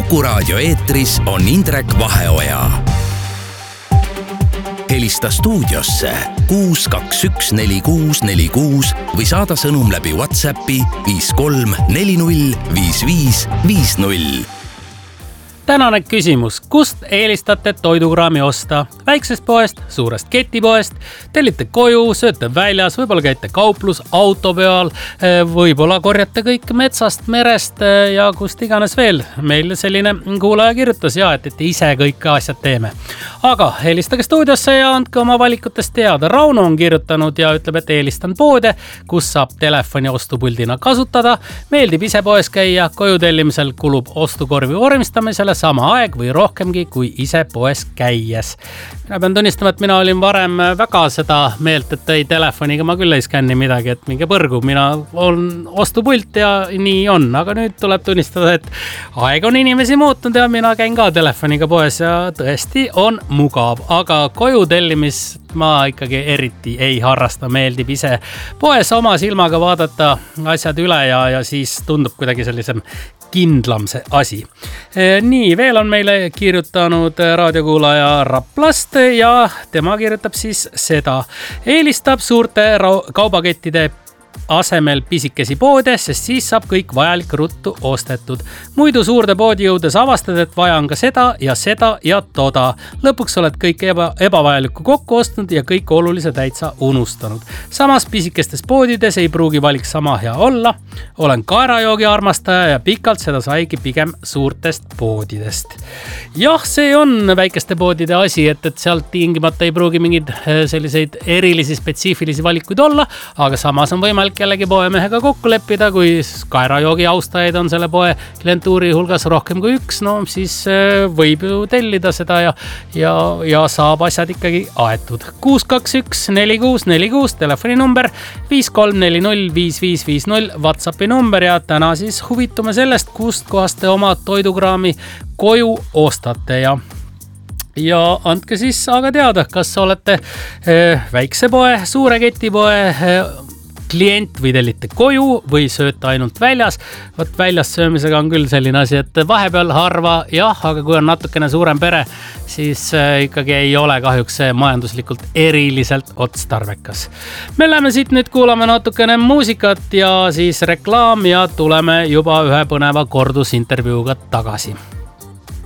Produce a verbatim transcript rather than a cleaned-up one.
Kuku Raadio eetris on Indrek Vaheoja. Helista stuudiosse kuus kaks üks neli kuus neli kuus või saada sõnum läbi WhatsAppi viis kolm neli null viis viis viis null. Tänane küsimus, kust eelistate toidukraami osta? Väiksest poest, suurest ketipoest, tellite koju, sööte väljas, võib-olla käite kauplus, auto peal, võib-olla korjate kõik metsast, merest ja kust iganes veel. Meil selline kuulaja kirjutas ja et, et ise kõik asjad teeme. Aga helistage stuudiosse ja andke oma valikutest teada. Rauno on kirjutanud ja ütleb, et eelistan poode, kus saab telefoni ostupuldina kasutada. Meeldib ise poes käia, koju tellimisel kulub ostukorvi vormistamisele sama aeg või rohkemgi kui ise poes käies. Mina pean tunnistama, et mina olin varem väga seda meelt, et ei telefoniga ma küll ei skänni midagi, et minge põrgu, mina olen ostupult ja nii on. Aga nüüd tuleb tunnistada, et aeg on inimesi muutunud ja mina käin ka telefoniga poes ja tõesti on mugav. Aga koju tellimis ma ikkagi eriti ei harrasta, meeldib ise poes oma silmaga vaadata asjad üle ja, ja siis tundub kuidagi sellisem kindlam see asi. Nii, veel on meile kirjutanud raadiokuulaja Raplast ja tema kirjutab siis seda. Eelistab suurte kaubakettide asemel pisikesi poode, sest siis saab kõik vajalik ruttu ostetud. Muidu suurde poodi jõudes avastad, et vaja on ka seda ja seda ja toda. Lõpuks oled kõik eba, ebavajalikku kokku ostnud ja kõik olulise täitsa unustanud. Samas pisikestes poodides ei pruugi valik sama hea olla. Olen kaerajoogi armastaja ja pikalt seda saigi pigem suurtest poodidest. Jah, see on väikeste poodide asi, et, et sealt tingimata ei pruugi mingid selliseid erilisi spetsiifilisi valikuid olla, aga samas on võimalik jällegi poemehega kokku leppida, kui kaerajoogi austajaid on selle poe klientuuri hulgas rohkem kui üks, no siis võib ju tellida seda ja, ja, ja saab asjad ikkagi aetud. kuus kaks üks neli kuus neli kuus telefoni number, viis kolm neli null viis viis viis null WhatsAppi number ja täna siis huvitume sellest, kust kohast te oma toidukraami koju ostate ja Ja andke siis aga teada, kas olete eh, väikse poe, suure ketipoe eh, klient või tellite koju või sööte ainult väljas. Võt väljas söömisega on küll selline asi, et vahepeal harva, jah, aga kui on natukene suurem pere, siis eh, ikkagi ei ole kahjuks see majanduslikult eriliselt otstarbekas. Me läheme siit nüüd kuulame natukene muusikat ja siis reklaam ja tuleme juba ühe põneva kordusintervjuuga tagasi.